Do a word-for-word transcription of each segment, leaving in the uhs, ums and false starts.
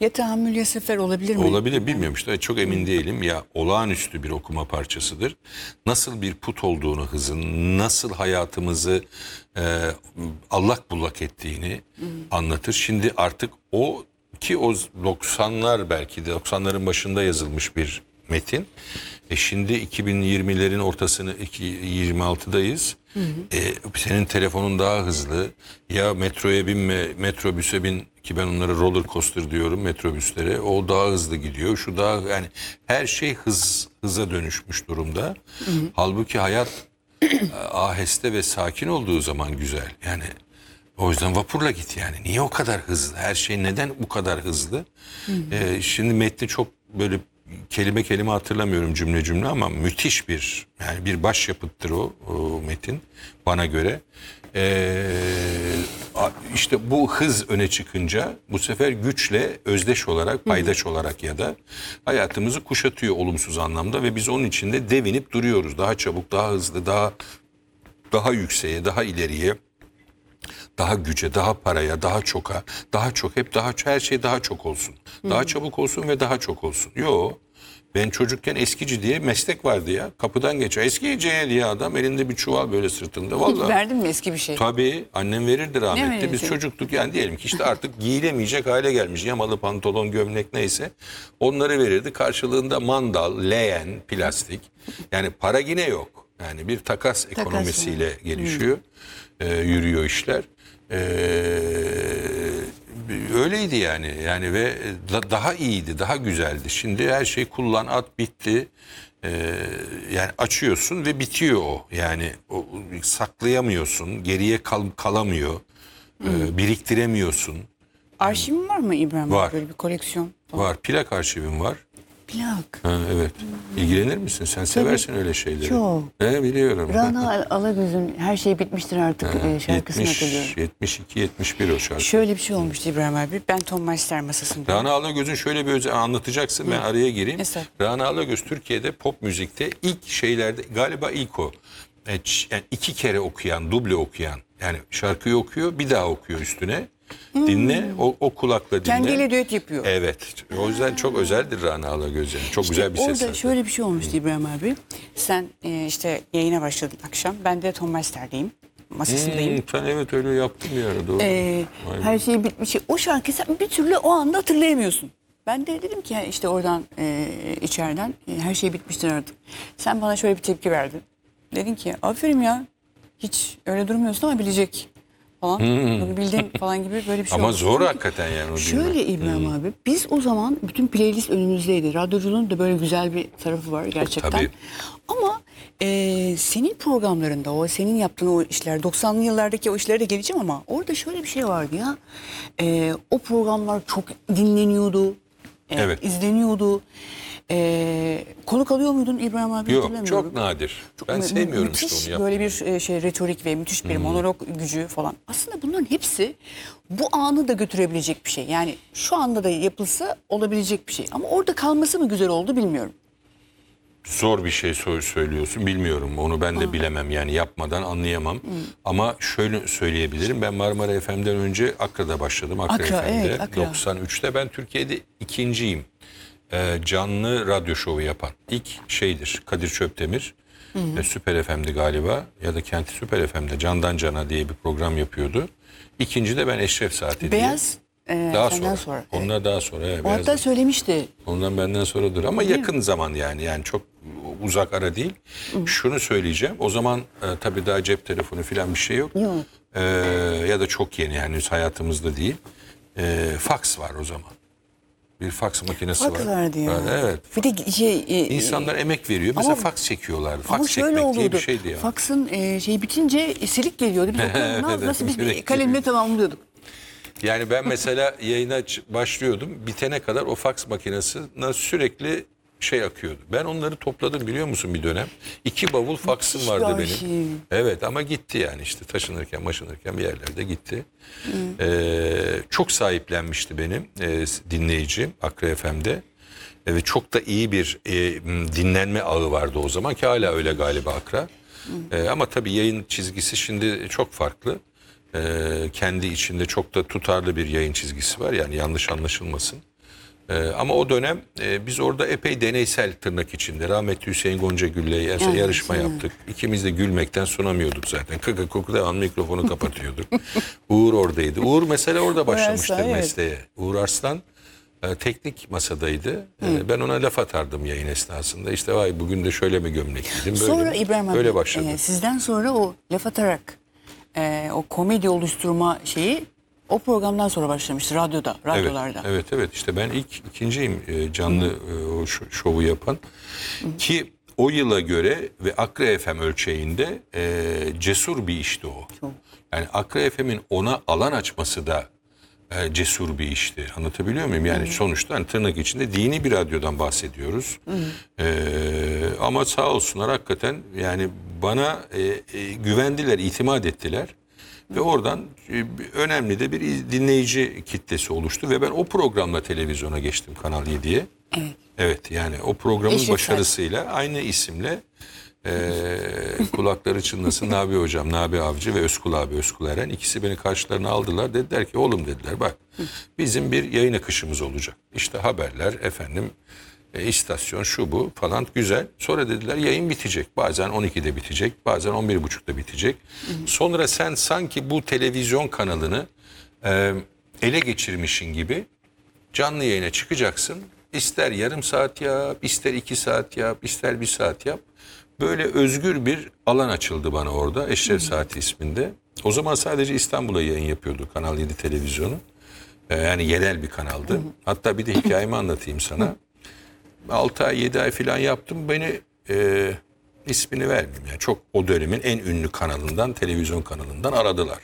Ya tahammül ya sefer olabilir mi? Olabilir, bilmiyorum işte, çok emin değilim. Ya olağanüstü bir okuma parçasıdır. Nasıl bir put olduğunu hızın, nasıl hayatımızı e, allak bullak ettiğini anlatır. Şimdi artık o, ki o doksanlar, belki de doksanların başında yazılmış bir metin. E şimdi iki bin yirmilerin ortasını, iki bin yirmi altıdayız. Hı hı. E, senin telefonun daha hızlı. Ya metroya binme, metrobüse bin, ki ben onlara roller coaster diyorum, metrobüslere. O daha hızlı gidiyor. Şu daha, yani her şey hız hıza dönüşmüş durumda. Hı hı. Halbuki hayat aheste ve sakin olduğu zaman güzel. Yani o yüzden vapurla git yani. Niye o kadar hızlı? Her şey neden bu kadar hızlı? Hı hı. E, şimdi metni çok böyle kelime kelime hatırlamıyorum, cümle cümle, ama müthiş bir, yani bir başyapıttır o, o metin bana göre. Ee, işte bu hız öne çıkınca bu sefer güçle özdeş olarak, paydaş olarak ya da hayatımızı kuşatıyor olumsuz anlamda ve biz onun içinde devinip duruyoruz. Daha çabuk, daha hızlı, daha daha yükseğe, daha ileriye, daha güce, daha paraya, daha çoka, daha çok, hep daha, her şey daha çok olsun. Daha hmm. çabuk olsun ve daha çok olsun. Yo, ben çocukken eskici diye meslek vardı ya. Kapıdan geçiyor. Eskici diye adam, elinde bir çuval böyle sırtında. Vallahi. Hiç verdin mi eski bir şey? Tabii, annem verirdi rahmetli. Biz çocuktuk yani, diyelim ki işte artık giyilemeyecek hale gelmiş. Yamalı pantolon, gömlek neyse. Onları verirdi. Karşılığında mandal, leğen, plastik. Yani para yine yok. Yani bir takas, takas ekonomisiyle yani gelişiyor. Hmm. Ee, yürüyor işler. Ee, öyleydi yani. Yani ve da, daha iyiydi, daha güzeldi. Şimdi her şey kullan, at, bitti. Ee, yani açıyorsun ve bitiyor o. Yani o, saklayamıyorsun, geriye kal, kalamıyor, ee, biriktiremiyorsun. Arşivin var mı İbrahim? Var. Böyle bir koleksiyon falan. Var. Plak arşivim var. Plak. Ha, evet. İlgilenir misin? Sen seversin Tabii, öyle şeyleri. Çok. He, biliyorum. Rana Alagöz'ün Her Şey Bitmiştir Artık ha, şarkısını hatırlıyorum. yetmiş iki yetmiş bir o şarkı. Şöyle bir şey olmuştu İbrahim abi. Ben Tom Meister masasında. Rana Alagöz'ün şöyle bir özel anlatacaksın. Hı. Ben araya gireyim. Mesela. Rana Alagöz Türkiye'de pop müzikte ilk şeylerde, galiba ilk o. Yani iki kere okuyan, duble okuyan. Yani şarkıyı okuyor, bir daha okuyor üstüne. Hmm. Dinle, o, o kulakla dinle. Kendiyle düet yapıyor. Evet. O yüzden ha. çok özeldir Rana Alagöz. Yani. Çok işte güzel bir ses. Orada şöyle bir şey olmuştu İbrahim abi. Sen e, işte yayına başladın akşam. Ben de Tom Meister'deyim. Masasındayım. Hmm, sen evet öyle yaptın bir ara, doğru. Ee, her şey bitmiş. O şarkıyı sen bir türlü o anda hatırlayamıyorsun. Ben de dedim ki işte oradan e, içeriden e, her şey bitmiştir artık. Sen bana şöyle bir tepki verdin. Dedin ki aferin ya, hiç öyle durmuyorsun ama bilecek falan. Hmm. Bildin falan gibi böyle bir şey ama oldu. zor hakikaten yani o. Şöyle İbrahim hmm. abi, biz o zaman bütün playlist önümüzdeydi. Radyoculuğun da böyle güzel bir tarafı var gerçekten. Tabii. Ama e, senin programlarında, o senin yaptığın o işler, doksanlı yıllardaki o işlere de geleceğim ama orada şöyle bir şey vardı ya. E, o programlar çok dinleniyordu. E, evet. izleniyordu. Ee, konuk alıyor muydun İbrahim abi? Yok, çok nadir. Çok ben sevmiyorum müthiş işte onu yapmayı. Böyle bir şey, retorik ve müthiş bir hmm. monolog gücü falan. Aslında bunların hepsi bu anı da götürebilecek bir şey. Yani şu anda da yapılsa olabilecek bir şey. Ama orada kalması mı güzel oldu bilmiyorum. Zor bir şey söylüyorsun, bilmiyorum. Onu ben de Aa. bilemem yani, yapmadan anlayamam. Hmm. Ama şöyle söyleyebilirim. Ben Marmara F M'den önce Akra'da başladım. Akra, Akra F M'de. Evet, Akra. doksan üçte ben Türkiye'de ikinciyim. Canlı radyo şovu yapan ilk şeydir Kadir Çöptemir. Hı hı. Süper F M'di galiba, ya da Kenti Süper F M'de Candan Cana diye bir program yapıyordu. İkinci de ben Eşref Saati Beyaz, diye. E, daha sonra. sonra. Onlar evet. daha sonra. Evet, o hatta Beyaz söylemişti. Ondan benden sonradır ama Değil yakın mi? zaman yani yani çok uzak ara değil. Hı. Şunu söyleyeceğim. O zaman e, tabii daha cep telefonu falan bir şey yok. Yok. E, ya da çok yeni, yani hayatımızda değil. E, fax var o zaman. Bir faks makinesi Faks var. vardı ya. Yani evet. Bir de şey, e, İnsanlar emek veriyor. Mesela faks çekiyorlar. Faks çekmek diye bir şeydi ya. Faksın e, şey bitince silik geliyordu. Biz okuyorduk, nasıl biz bir kalemle tamamlıyorduk. Yani ben mesela yayına başlıyordum. Bitene kadar o faks makinesine sürekli şey akıyordu. Ben onları topladım, biliyor musun, bir dönem. İki bavul faksım vardı benim. Şey. Evet, ama gitti yani, işte taşınırken maşınırken bir yerlerde gitti. Ee, çok sahiplenmişti benim e, dinleyicim Akra F M'de. E, ve çok da iyi bir e, dinlenme ağı vardı o zaman, ki hala öyle galiba Akra. E, ama tabii yayın çizgisi şimdi çok farklı. E, kendi içinde çok da tutarlı bir yayın çizgisi var, yani yanlış anlaşılmasın. Ee, ama o dönem e, biz orada epey deneysel tırnak içinde rahmetli Hüseyin Goncagül'le evet, yarışma evet. yaptık. İkimiz de gülmekten sunamıyorduk zaten. Kıkı kuku devam mikrofonu kapatıyorduk. Uğur oradaydı. Uğur mesela orada başlamıştır Arslan, mesleğe. Evet. Uğur Arslan e, teknik masadaydı. E, ben ona laf atardım yayın esnasında. İşte vay bugün de şöyle mi gömlek giydim. Böyle, sonra İbrahim abi böyle başladı. E, sizden sonra o laf atarak e, o komedi oluşturma şeyi o programdan sonra başlamıştı radyoda, radyolarda. Evet, evet, evet. İşte ben ilk ikinciyim e, canlı e, o şovu yapan. Hı. Ki o yıla göre ve Akre F M ölçeğinde e, cesur bir işti o. Çok. Yani Akre F M'in ona alan açması da e, cesur bir işti. Anlatabiliyor muyum? Yani Hı. sonuçta hani tırnak içinde dini bir radyodan bahsediyoruz. E, ama sağ olsunlar hakikaten yani bana e, e, güvendiler, itimat ettiler. Ve oradan önemli de bir dinleyici kitlesi oluştu. Ve ben o programla televizyona geçtim Kanal yediye. Evet. Evet yani o programın Eşit başarısıyla saat. Aynı isimle e, kulakları çınlasın Nabi Hocam, Nabi Avcı ve Özkul abi, Özkul Eren. İkisi beni karşılarına aldılar. Dediler ki oğlum dediler bak bizim bir yayın akışımız olacak. İşte haberler efendim. E, istasyon şu bu falan güzel. Sonra dediler yayın bitecek. Bazen on ikide bitecek. Bazen on bir buçukta bitecek. Hı hı. Sonra sen sanki bu televizyon kanalını e, ele geçirmişin gibi canlı yayına çıkacaksın. İster yarım saat yap, ister iki saat yap, ister bir saat yap. Böyle özgür bir alan açıldı bana orada. Eşref hı hı. Saati isminde. O zaman sadece İstanbul'a yayın yapıyordu Kanal yedi televizyonu. E, yani yerel bir kanaldı. Hı hı. Hatta bir de hikayemi anlatayım sana. altı ay yedi ay falan yaptım. Beni e, ismini vermeyeyim. Yani çok o dönemin en ünlü kanalından, televizyon kanalından aradılar.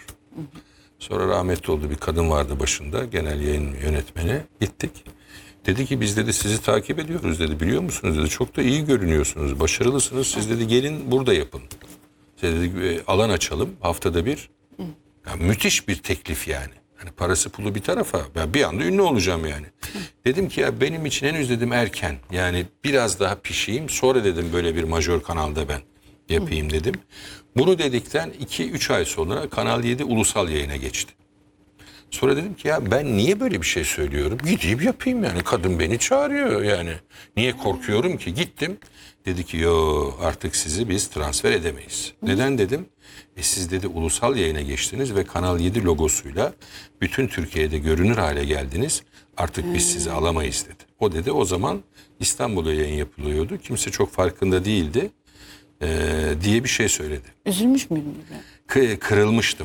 Sonra rahmetli oldu bir kadın vardı başında. Genel yayın yönetmeni. Gittik. Dedi ki biz dedi sizi takip ediyoruz dedi. Biliyor musunuz dedi. Çok da iyi görünüyorsunuz. Başarılısınız. Siz dedi gelin burada yapın. Size dedi alan açalım haftada bir. Yani müthiş bir teklif yani. Hani parası pulu bir tarafa ben bir anda ünlü olacağım yani. Dedim ki ya benim için henüz dedim erken. Yani biraz daha pişeyim sonra dedim böyle bir majör kanalda ben yapayım dedim. Bunu dedikten iki üç ay sonra Kanal yedi ulusal yayına geçti. Sonra dedim ki ya ben niye böyle bir şey söylüyorum? Gideyim yapayım yani kadın beni çağırıyor yani. Niye korkuyorum ki? Gittim. Dedi ki yo artık sizi biz transfer edemeyiz. Neden dedim? E siz dedi ulusal yayına geçtiniz ve Kanal yedi logosuyla bütün Türkiye'de görünür hale geldiniz. Artık hmm. biz sizi alamayız dedi. O dedi o zaman İstanbul'da yayın yapılıyordu. Kimse çok farkında değildi ee, diye bir şey söyledi. Üzülmüş müydün? K- kırılmıştım.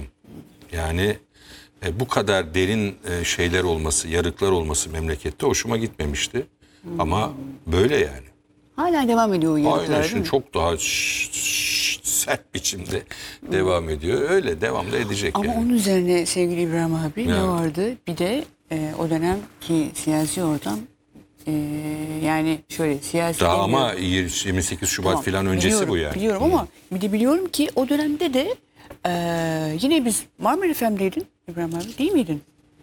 Yani e, bu kadar derin e, şeyler olması, yarıklar olması memlekette hoşuma gitmemişti. Hmm. Ama böyle yani. Hala devam ediyor o yarıklar. Aynen şimdi çok daha şş, şş, sert biçimde hmm. devam ediyor. Öyle devam da edecek Ama yani. onun üzerine sevgili İbrahim abi evet. ne vardı? Bir de e, o dönemki siyasi ortam e, yani şöyle siyasi... Daha ama yirmi sekiz Şubat tamam, falan öncesi biliyorum, bu yani. Biliyorum hmm. ama bir de biliyorum ki o dönemde de e, yine biz Marmara F M'deydin İbrahim abi değil miydin?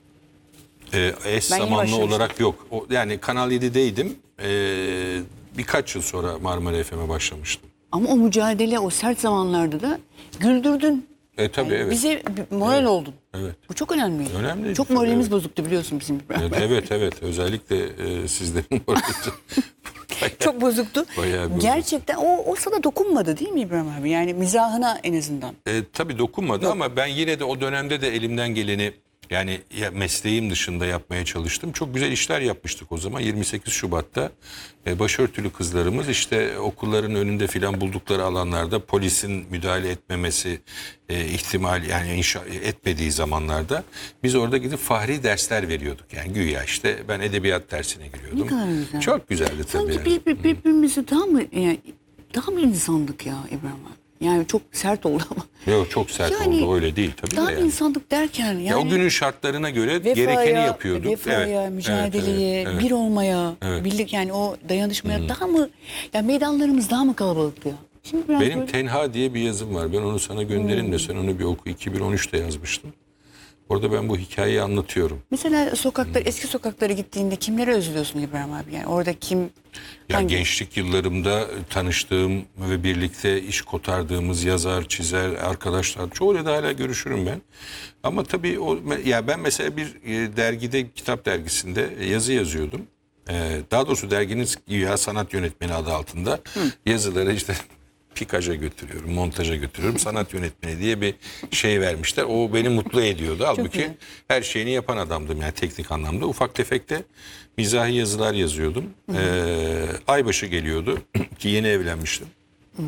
E, eş zamanlı olarak yok. O, yani Kanal yedideydim. Eee... Birkaç yıl sonra Marmara F M'e başlamıştım. Ama o mücadele o sert zamanlarda da güldürdün. E tabii yani evet. Bize moral evet. oldun. Evet. Bu çok önemli. Önemli. Çok moralimiz evet. bozuktu biliyorsun bizim. Evet evet, evet. Özellikle e, sizlerin morali. Çok bozuktu. Gerçekten o, o sana dokunmadı değil mi İbrahim abi? Yani mizahına en azından. E, tabii dokunmadı Yok. ama ben yine de o dönemde de elimden geleni yani ya mesleğim dışında yapmaya çalıştım. Çok güzel işler yapmıştık o zaman. yirmi sekiz Şubat'ta e, başörtülü kızlarımız işte okulların önünde filan buldukları alanlarda polisin müdahale etmemesi e, ihtimal yani inşa etmediği zamanlarda biz orada gidip fahri dersler veriyorduk. Yani güya işte ben edebiyat dersine giriyordum. Ne kadar güzel. Çok güzeldi tabii. Sanki yani. bir, bir, birbirimizi daha mı yani, daha mı insandık ya İbrahim abi? Yani çok sert oldu ama. Yok çok sert yani, oldu öyle değil tabii daha de yani. insanlık derken yani. Ya o günün şartlarına göre vefaya, gerekeni yapıyorduk. Vefaya, evet, mücadeleye, evet, evet, bir olmaya, evet. birlik yani o dayanışmaya hmm. daha mı, ya meydanlarımız daha mı kalabalıktı ya? Şimdi benim böyle... Tenha diye bir yazım var. Ben onu sana göndereyim hmm. de sen onu bir oku. iki bin on üçte yazmıştım. Orada ben bu hikayeyi anlatıyorum. Mesela sokaklar, hmm. eski sokaklara gittiğinde kimlere özlüyorsun İbrahim abi? Yani orada kim... Ya hangi... gençlik yıllarımda tanıştığım ve birlikte iş kotardığımız yazar, çizer, arkadaşlar çoğuyla da hala görüşürüm ben. Ama tabii o ya ben mesela bir dergide, kitap dergisinde yazı yazıyordum. Ee, daha doğrusu derginin güya sanat yönetmeni adı altında Hı. yazıları işte pikaja götürüyorum, montaja götürüyorum, sanat yönetmeni diye bir şey vermişler. O beni mutlu ediyordu. Halbuki her şeyini yapan adamdım yani teknik anlamda. Ufak tefek de mizahi yazılar yazıyordum. Ee, aybaşı geliyordu ki yeni evlenmiştim. Hı.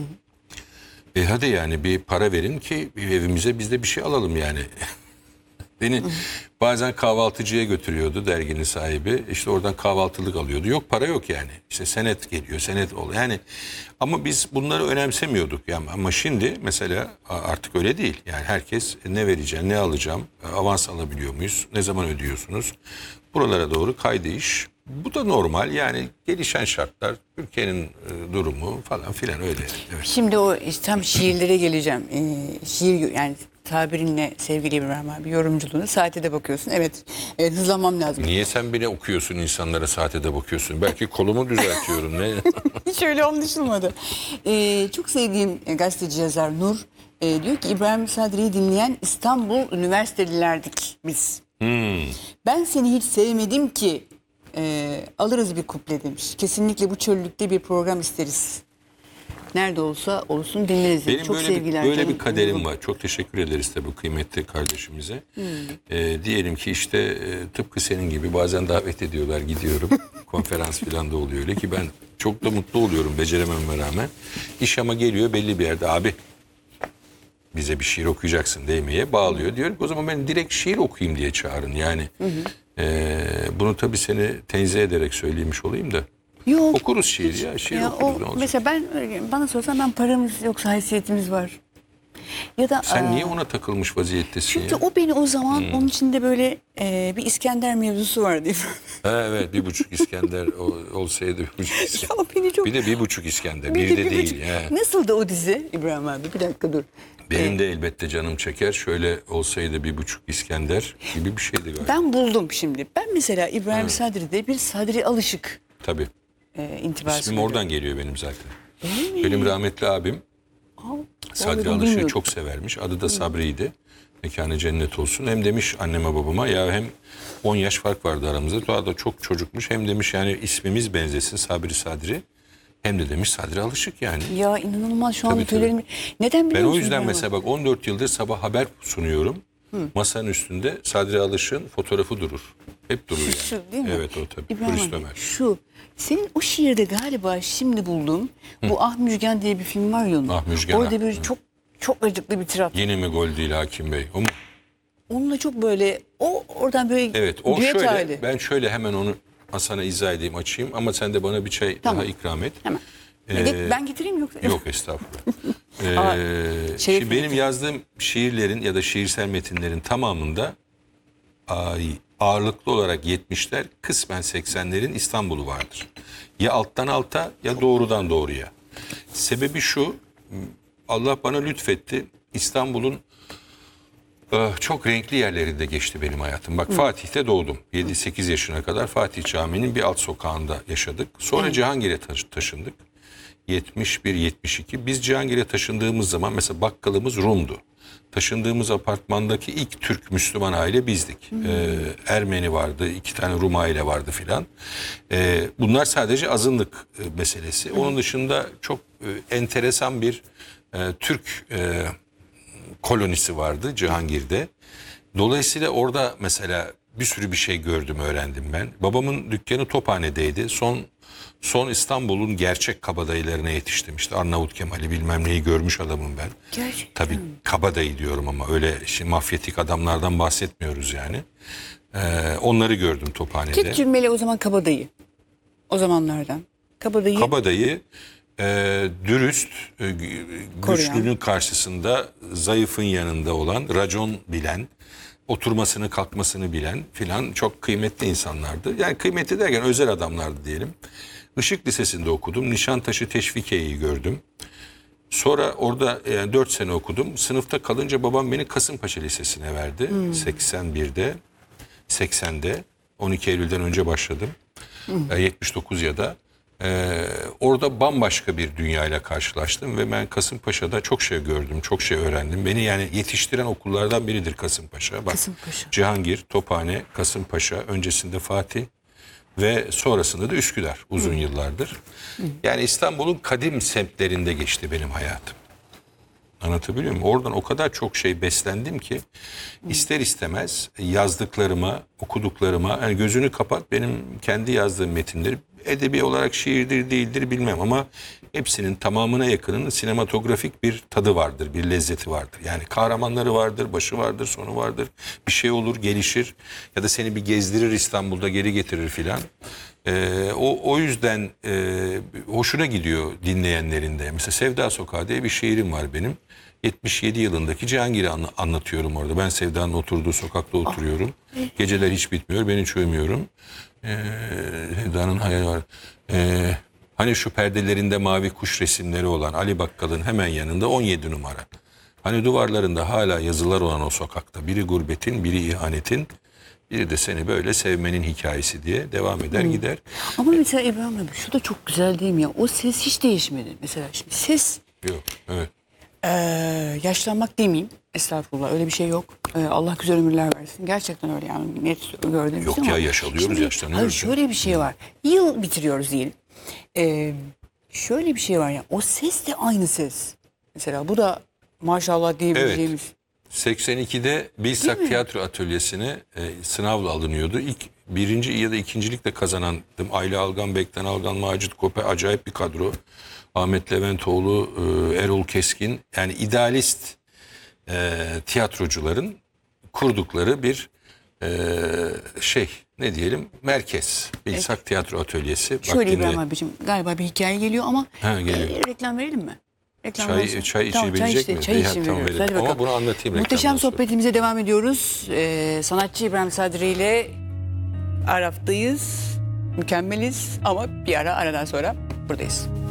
E hadi yani bir para verin ki evimize biz de bir şey alalım yani. Beni Hı. bazen kahvaltıcıya götürüyordu derginin sahibi. İşte oradan kahvaltılık alıyordu. Yok para yok yani. İşte senet geliyor, senet oluyor. Yani ama biz bunları önemsemiyorduk. Yani ama şimdi mesela artık öyle değil. Yani herkes ne vereceğim, ne alacağım, avans alabiliyor muyuz, ne zaman ödüyorsunuz? Buralara doğru kaydı iş. Bu da normal yani gelişen şartlar, Türkiye'nin e, durumu falan filan öyle. Evet. Şimdi o tam şiirlere geleceğim. Ee, şiir yani tabirinle sevgili İbrahim abi yorumculuğunu saate de bakıyorsun. Evet, evet hızlanmam lazım. Niye sen bile okuyorsun insanlara saate de bakıyorsun? Belki kolumu düzeltiyorum. Ne? Hiç öyle anlaşılmadı. Ee, çok sevdiğim gazeteci yazar Nur e, diyor ki İbrahim Sadri'yi dinleyen İstanbul Üniversitelilerdik biz. Hmm. Ben seni hiç sevmedim ki e, alırız bir kuple demiş. Kesinlikle bu çöllükte bir program isteriz. Nerede olsa olsun dinleriz. Benim çok böyle sevgiler. Bir, böyle canım. bir kaderim var. Çok teşekkür ederiz de bu kıymetli kardeşimize. Hmm. Ee, diyelim ki işte e, tıpkı senin gibi bazen davet ediyorlar gidiyorum. Konferans falan da oluyor öyle ki ben çok da mutlu oluyorum becerememe rağmen. İş ama geliyor belli bir yerde abi bize bir şiir okuyacaksın demeye bağlıyor. Diyorum ki o zaman ben direkt şiir okuyayım diye çağırın yani. Hı hı. E, bunu tabii seni tenzih ederek söylemiş olayım da. Yok. Okuruz şiir ya. Şiir ya okuruz. O, mesela ben bana sorsan ben paramız yoksa haysiyetimiz var. Ya da sen aa, niye ona takılmış vaziyettesin çünkü ya? o beni o zaman hmm. onun içinde böyle e, bir İskender mevzusu var diye. Ha, evet bir buçuk İskender olsaydı bir buçuk İskender. Beni çok... Bir de bir buçuk İskender. Bir, bir de, de bir değil. Buçuk... Nasıl da o dizi İbrahim abi? Bir dakika dur. Benim ee, de elbette canım çeker. Şöyle olsaydı bir buçuk İskender gibi bir şeydi galiba. Ben buldum şimdi. Ben mesela İbrahim evet. Sadri'de bir Sadri Alışık. Tabii. E, intibası. İsmim oradan geliyor benim zaten. Benim rahmetli abim Aa, Sadri Alışık'ı çok severmiş. Adı da Sabri'ydi. Mekanı cennet olsun. Hem demiş anneme babama ya hem on yaş fark vardı aramızda. Daha da çok çocukmuş. Hem demiş yani ismimiz benzesin Sabri Sadri. Hem de demiş Sadri Alışık yani. Ya inanılmaz şu an tüylerim. Neden biliyor musun? Ben o yüzden mesela bak on dört yıldır sabah haber sunuyorum. Hı. Masanın üstünde Sadri Alışık'ın fotoğrafı durur. Hep durur yani. Şu değil mi? Evet o tabii. Turist Ömer. Şu. Senin o şiirde galiba şimdi buldum. Hı. Bu Ah Müjgan diye bir film var ya onun. Ah Müjgan. Orada bir çok çok acıklı bir tirat. Yine mi gol değil Hakim Bey? O mu? Onunla çok böyle o oradan böyle evet, o şöyle hali. Ben şöyle hemen onu sana izah edeyim açayım ama sen de bana bir çay tamam. daha ikram et. Hemen. Ee, ben getireyim yoksa? Yok estağfurullah. ee, şey benim yazdığım şiirlerin ya da şiirsel metinlerin tamamında ay, ağırlıklı olarak yetmişler kısmen seksenlerin İstanbul'u vardır. Ya alttan alta ya doğrudan doğruya. Sebebi şu, Allah bana lütfetti. İstanbul'un çok renkli yerlerinde geçti benim hayatım. Bak Hı. Fatih'te doğdum. yedi sekiz yaşına kadar Fatih Camii'nin bir alt sokağında yaşadık. Sonra Hı. Cihangir'e taşındık. yetmiş bir yetmiş iki. Biz Cihangir'e taşındığımız zaman mesela bakkalımız Rum'du. Taşındığımız apartmandaki ilk Türk Müslüman aile bizdik. Ee, Ermeni vardı, iki tane Rum aile vardı filan. Ee, bunlar sadece azınlık e, meselesi. Hı. Onun dışında çok e, enteresan bir e, Türk e, kolonisi vardı Cihangir'de. Dolayısıyla orada mesela bir sürü bir şey gördüm, öğrendim ben. Babamın dükkanı Tophane'deydi. Son son İstanbul'un gerçek kabadayılarına yetiştim. İşte Arnavut Kemal'i bilmem neyi görmüş adamım ben. Gerçekten. Tabii kabadayı diyorum ama öyle şey, mafyatik adamlardan bahsetmiyoruz yani. Ee, onları gördüm Tophane'de. Tek cümleyle o zaman kabadayı. O zamanlardan. Kabadayı. Kabadayı e, dürüst, e, güçlünün karşısında zayıfın yanında olan, racon bilen, oturmasını kalkmasını bilen filan çok kıymetli insanlardı. Yani kıymetli derken özel adamlardı diyelim. Işık Lisesi'nde okudum. Nişantaşı Teşvikiye'yi gördüm. Sonra orada yani dört sene okudum. Sınıfta kalınca babam beni Kasımpaşa Lisesi'ne verdi. Hmm. seksen birde, seksende. on iki Eylül'den önce başladım. Hmm. yetmiş dokuz ya da. Ee, orada bambaşka bir dünyayla karşılaştım ve ben Kasımpaşa'da çok şey gördüm, çok şey öğrendim. Beni yani yetiştiren okullardan biridir Kasımpaşa. Bak, Kasımpaşa. Cihangir, Tophane, Kasımpaşa, öncesinde Fatih, ve sonrasında da Üsküdar uzun yıllardır. Yani İstanbul'un kadim semtlerinde geçti benim hayatım. Anlatabiliyor muyum? Oradan o kadar çok şey beslendim ki ister istemez yazdıklarıma, okuduklarıma, yani gözünü kapat, benim kendi yazdığım metinleri edebi olarak şiirdir değildir bilmem ama hepsinin tamamına yakınının sinematografik bir tadı vardır, bir lezzeti vardır. Yani kahramanları vardır, başı vardır, sonu vardır. Bir şey olur, gelişir ya da seni bir gezdirir, İstanbul'da geri getirir filan. Ee, o, o yüzden e, hoşuna gidiyor dinleyenlerin de. Mesela Sevda Sokağı diye bir şiirim var benim. yetmiş yedi yılındaki Cihangir'i anla- anlatıyorum orada. Ben Sevda'nın oturduğu sokakta oturuyorum. Geceler hiç bitmiyor, ben hiç uyumuyorum. Ee, Sevda'nın hayali var. Ee, hani şu perdelerinde mavi kuş resimleri olan Ali Bakkal'ın hemen yanında on yedi numara. Hani duvarlarında hala yazılar olan o sokakta. Biri gurbetin, biri ihanetin, biri de seni böyle sevmenin hikayesi diye devam eder gider. Ama mesela İbrahim abi şu da çok güzel değil mi ya? O ses hiç değişmedi. Mesela şimdi ses Yok, evet. Ee, yaşlanmak demeyeyim. Estağfurullah, öyle bir şey yok. Ee, Allah güzel ömürler versin. Gerçekten öyle yani, net gördüğümüz Yok ama. ya, yaş alıyoruz, Şimdi, yaşlanıyoruz hayır, ya. şöyle bir şey var. Yıl bitiriyoruz diyelim. Ee, şöyle bir şey var ya, o ses de aynı ses. Mesela bu da maşallah diyebileceğimiz. seksen ikide Bilsak Tiyatro Atölyesi'ne e, sınavla alınıyordu. İlk birinci ya da ikincilikle kazanandım. Ayla Algan, Bekten Algan, Macit Kope, acayip bir kadro. Ahmet Leventoğlu, e, Erol Keskin, yani idealist e, tiyatrocuların kurdukları bir e, şey, ne diyelim, merkez. Bilsak Tiyatro Atölyesi. Bak Şöyle dinle. İbrahim abicim, galiba bir hikaye geliyor ama Ha, geliyor. e, reklam verelim mi? Reklamdan Çay, sonra- çay Tamam, içebilecek işte, mi? Çay İyi, için tamam, veriyoruz. verelim. Hadi Ama bakalım. bunu anlatayım Muhteşem reklamdan sonra. sohbetimize devam ediyoruz. Ee, sanatçı İbrahim Sadri ile Araf'tayız. Mükemmeliz ama bir ara, aradan sonra buradayız.